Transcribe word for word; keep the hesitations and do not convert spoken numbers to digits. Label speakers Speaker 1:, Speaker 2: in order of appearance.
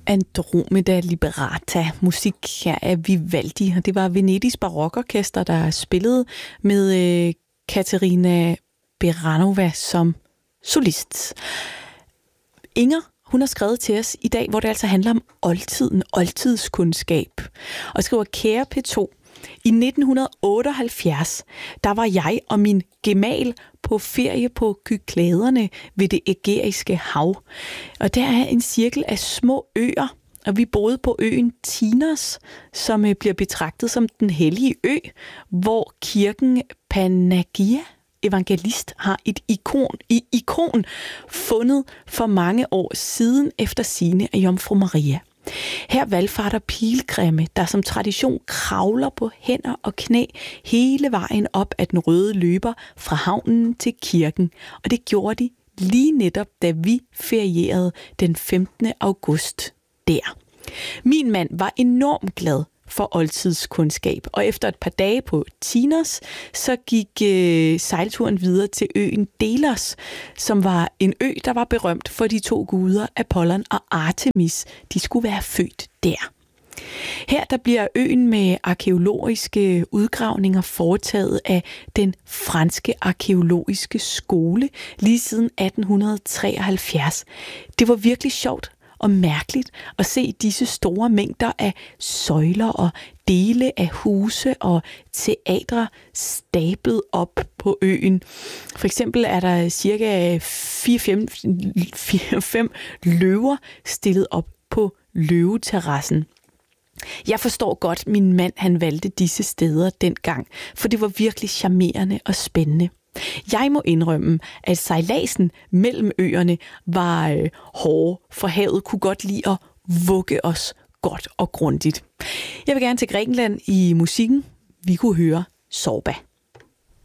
Speaker 1: Andromeda Liberata, musik her af Vivaldi, og det var Venedigs barokorkester, der spillede med øh, Katerina Beranova som solist. Inger, hun har skrevet til os i dag, hvor det altså handler om oldtiden, oldtidskundskab, og skriver: Kære P to, i nitten otteoghalvfjerds, der var jeg og min gemal på ferie på Kykladerne ved det Ægæiske hav. Og der er en cirkel af små øer, og vi boede på øen Tinos, som bliver betragtet som den hellige ø, hvor kirken Panagia Evangelist har et ikon, i ikon fundet for mange år siden efter sigende af Jomfru Maria. Her valfarter pilgrimme, der som tradition kravler på hænder og knæ hele vejen op ad den røde løber fra havnen til kirken. Og det gjorde de lige netop, da vi ferierede den femtende august der. Min mand var enormt glad for oldtidskundskab, og efter et par dage på Tinos, så gik øh, sejlturen videre til øen Delos, som var en ø, der var berømt for de to guder Apollon og Artemis. De skulle være født der. Her der bliver øen med arkæologiske udgravninger foretaget af den franske arkæologiske skole lige siden atten treoghalvfjerds. Det var virkelig sjovt og mærkeligt at se disse store mængder af søjler og dele af huse og teatre stablet op på øen. For eksempel er der cirka fire fem løver stillet op på løveterrassen. Jeg forstår godt, min mand han valgte disse steder dengang, for det var virkelig charmerende og spændende. Jeg må indrømme, at sejladsen mellem øerne var øh, hård, for havet kunne godt lide at vugge os godt og grundigt. Jeg vil gerne til Grækenland i musikken. Vi kunne høre Sorba.